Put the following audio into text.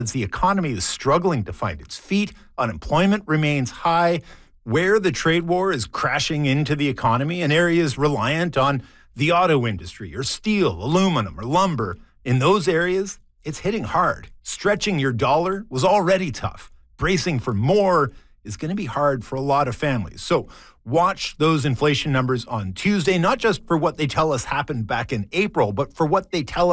As the economy is struggling to find its feet, unemployment remains high, where the trade war is crashing into the economy in areas reliant on the auto industry or steel, aluminum, or lumber. In those areas, it's hitting hard. Stretching your dollar was already tough. Bracing for more is going to be hard for a lot of families. So watch those inflation numbers on Tuesday, not just for what they tell us happened back in April, but for what they tell us